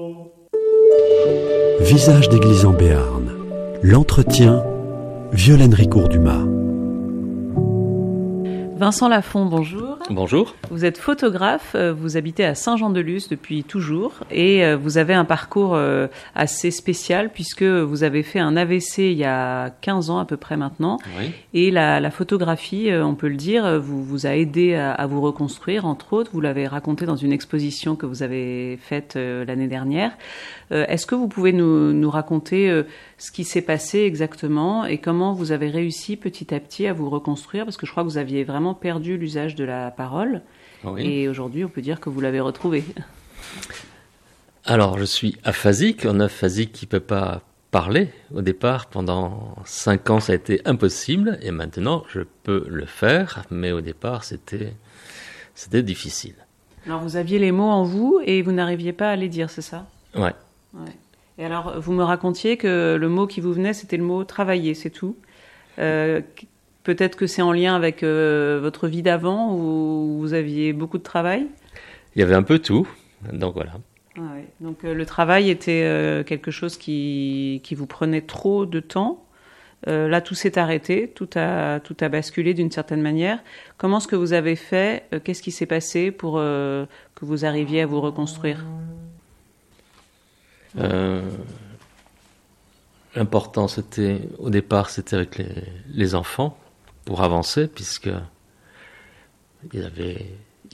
Visage d'église en Béarn. L'entretien, Violaine Ricourt-Dumas. Vincent Lafont, bonjour. Bonjour. Vous êtes photographe, vous habitez à Saint-Jean-de-Luz depuis toujours et vous avez un parcours assez spécial puisque vous avez fait un AVC il y a 15 ans à peu près maintenant. Oui. Et la photographie, on peut le dire, vous a aidé à vous reconstruire, entre autres. Vous l'avez raconté dans une exposition que vous avez faite l'année dernière. Est-ce que vous pouvez nous raconter ce qui s'est passé exactement et comment vous avez réussi petit à petit à vous reconstruire? Parce que je crois que vous aviez vraiment perdu l'usage de la parole. Oui. Et aujourd'hui, on peut dire que vous l'avez retrouvé. Alors, je suis aphasique, un aphasique qui ne peut pas parler. Au départ, pendant 5 ans, ça a été impossible. Et maintenant, je peux le faire. Mais au départ, c'était difficile. Alors, vous aviez les mots en vous et vous n'arriviez pas à les dire, c'est ça? Ouais. Ouais. Et alors, vous me racontiez que le mot qui vous venait, c'était le mot « travailler », c'est tout. Peut-être que c'est en lien avec votre vie d'avant où vous aviez beaucoup de travail? Il y avait un peu tout. Donc, voilà. Ah ouais. Donc, le travail était quelque chose qui vous prenait trop de temps. Là, tout s'est arrêté, tout a basculé d'une certaine manière. Comment est-ce que vous avez fait? Qu'est-ce qui s'est passé pour que vous arriviez à vous reconstruire? L'important, au départ, c'était avec les enfants pour avancer, puisque ils avaient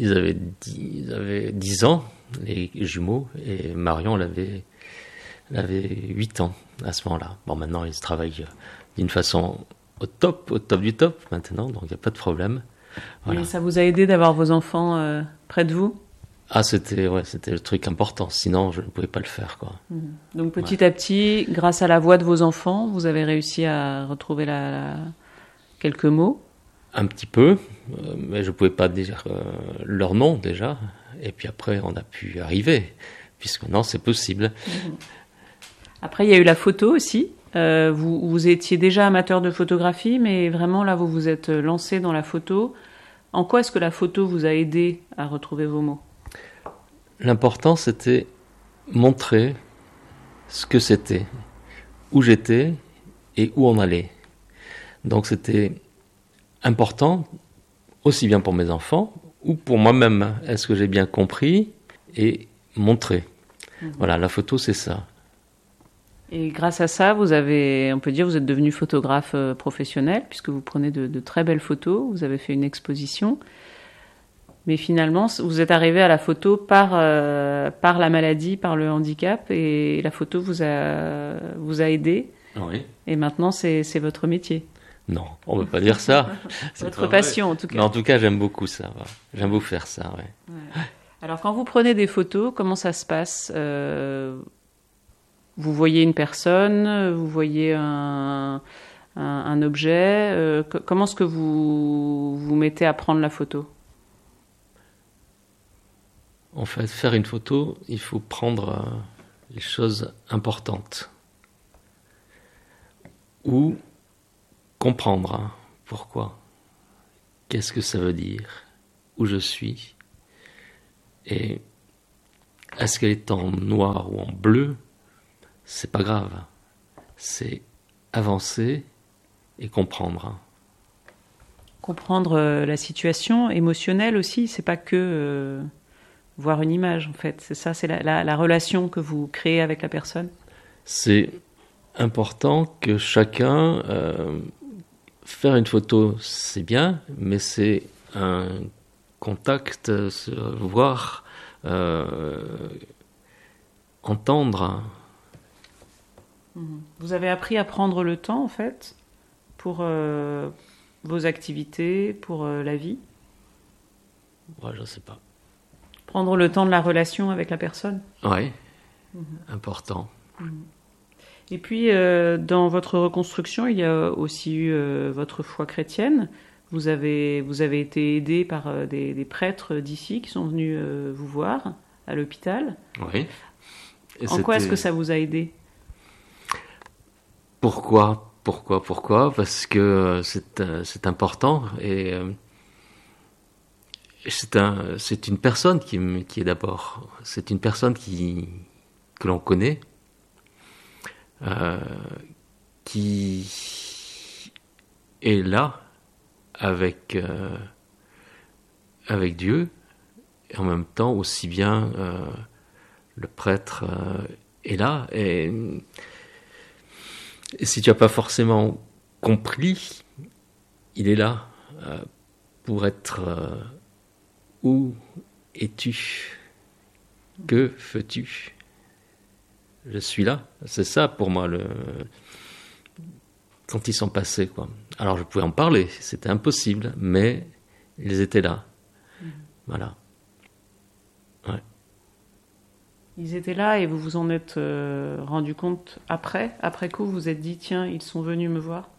10 ans, les jumeaux, et Marion, elle avait 8 ans à ce moment-là. Bon, maintenant, ils travaillent d'une façon au top du top, maintenant, donc il n'y a pas de problème. Voilà. Et ça vous a aidé d'avoir vos enfants près de vous? Ah, c'était le truc important, sinon je ne pouvais pas le faire, quoi. Donc petit à petit, grâce à la voix de vos enfants, vous avez réussi à retrouver quelques mots? Un petit peu, mais je ne pouvais pas dire leur nom déjà. Et puis après, on a pu arriver, puisque maintenant c'est possible. Après, il y a eu la photo aussi. Vous étiez déjà amateur de photographie, mais vraiment là, vous vous êtes lancé dans la photo. En quoi est-ce que la photo vous a aidé à retrouver vos mots? L'important, c'était montrer ce que c'était, où j'étais et où on allait. Donc c'était important, aussi bien pour mes enfants ou pour moi-même. Est-ce que j'ai bien compris et montrer? Voilà, la photo, c'est ça. Et grâce à ça, on peut dire, vous êtes devenu photographe professionnel, puisque vous prenez de très belles photos, vous avez fait une exposition. Mais finalement, vous êtes arrivé à la photo par la maladie, par le handicap, et la photo vous a aidé. Oui. Et maintenant, c'est votre métier. Non, on ne peut pas dire ça. Votre passion, en tout cas. Mais en tout cas, j'aime beaucoup ça. Ouais. J'aime beaucoup faire ça, ouais. Ouais. Alors, quand vous prenez des photos, comment ça se passe? Vous voyez une personne, vous voyez un objet. Comment est-ce que vous vous mettez à prendre la photo? En fait, faire une photo, il faut prendre les choses importantes. Ou comprendre pourquoi. Qu'est-ce que ça veut dire? Où je suis? Et est-ce qu'elle est en noir ou en bleu? C'est pas grave. C'est avancer et comprendre. Comprendre la situation émotionnelle aussi, c'est pas que voir une image en fait. C'est ça, c'est la relation que vous créez avec la personne. C'est important que chacun... faire une photo, c'est bien, mais c'est un contact, voir, entendre. Vous avez appris à prendre le temps, en fait, pour vos activités, pour la vie? Ouais, je ne sais pas. Prendre le temps de la relation avec la personne? Oui, important. Et puis, dans votre reconstruction, il y a aussi eu votre foi chrétienne. Vous avez été aidé par des prêtres d'ici qui sont venus vous voir à l'hôpital. Oui. En quoi est-ce que ça vous a aidé? Pourquoi? Parce que c'est important et c'est une personne qui est d'abord. C'est une personne qui que l'on connaît, qui est là avec Dieu, et en même temps aussi bien le prêtre est là. Et si tu n'as pas forcément compris, il est là pour être où es-tu? Que fais-tu? Je suis là. C'est ça pour moi quand ils sont passés, quoi. Alors je pouvais en parler, c'était impossible, mais ils étaient là. Voilà. Ouais. Ils étaient là et vous vous en êtes rendu compte après coup, vous vous êtes dit tiens, ils sont venus me voir?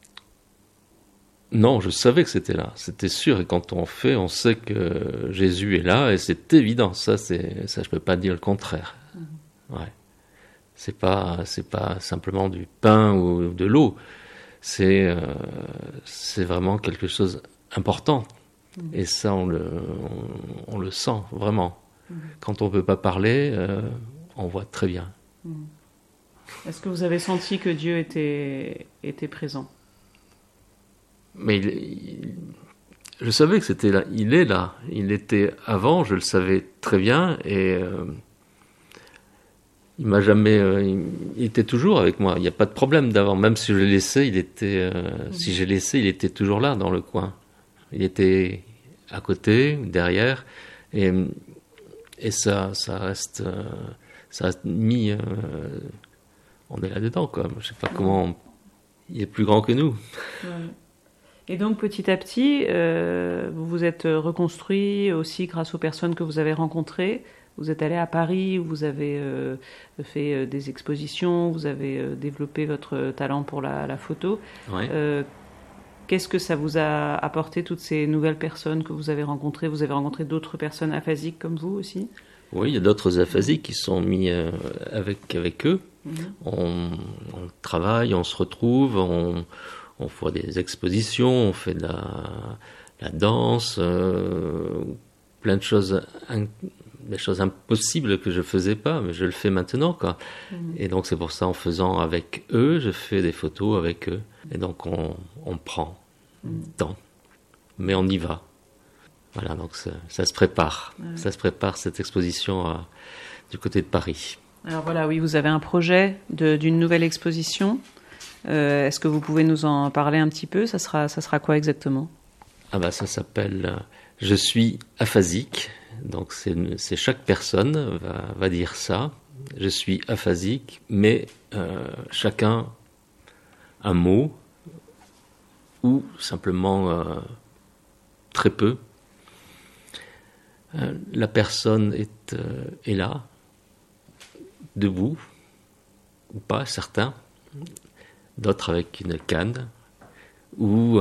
Non, je savais que c'était là, c'était sûr. Et quand on fait, on sait que Jésus est là, et c'est évident. Ça, je peux pas dire le contraire. Ouais. C'est pas simplement du pain ou de l'eau. C'est vraiment quelque chose d'important. Et ça, on le sent vraiment. Quand on peut pas parler, on voit très bien. Est-ce que vous avez senti que Dieu était présent? Mais je savais que c'était là. Il est là. Il était avant, je le savais très bien. Et il m'a jamais. Il était toujours avec moi. Il n'y a pas de problème d'avant. Même si je l'ai laissé, si j'ai laissé, il était toujours là dans le coin. Il était à côté, derrière. Et ça reste mis. On est là-dedans, quoi. Je sais pas comment. Il est plus grand que nous. Ouais. Et donc petit à petit, vous vous êtes reconstruit aussi grâce aux personnes que vous avez rencontrées. Vous êtes allé à Paris, où vous avez fait des expositions, vous avez développé votre talent pour la photo. Ouais. Qu'est-ce que ça vous a apporté, toutes ces nouvelles personnes que vous avez rencontrées? Vous avez rencontré d'autres personnes aphasiques comme vous aussi? Oui, il y a d'autres aphasiques qui sont mis avec eux. On travaille, on se retrouve, on fait des expositions, on fait de la danse, plein de choses, des choses impossibles que je faisais pas, mais je le fais maintenant, quoi. Et donc c'est pour ça, en faisant avec eux, je fais des photos avec eux. Et donc on prend du temps, mais on y va. Voilà, donc ça se prépare. Ça se prépare, cette exposition du côté de Paris. Alors voilà, oui, vous avez un projet d'une nouvelle exposition. Est-ce que vous pouvez nous en parler un petit peu? Ça sera quoi exactement? Ah bah ça s'appelle Je suis aphasique. Donc c'est chaque personne va dire ça. Je suis aphasique, mais chacun un mot ou simplement très peu. La personne est là, debout ou pas, certains. D'autres avec une canne, ou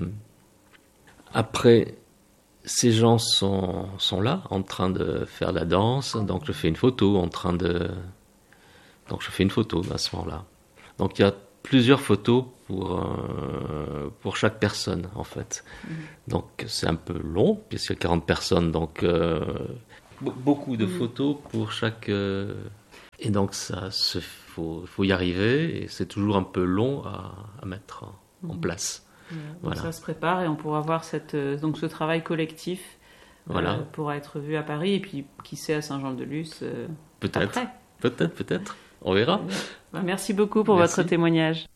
après, ces gens sont là, en train de faire de la danse, donc je fais une photo donc je fais une photo à ce moment-là. Donc il y a plusieurs photos pour chaque personne, en fait. Donc c'est un peu long, puisqu'il y a 40 personnes, donc beaucoup de photos pour chaque... Et donc faut y arriver, et c'est toujours un peu long à mettre en place. Voilà. Ça se prépare et on pourra voir donc ce travail collectif pourra être vu à Paris, et puis qui sait à Saint-Jean-de-Luz peut-être. On verra. Merci beaucoup pour votre témoignage.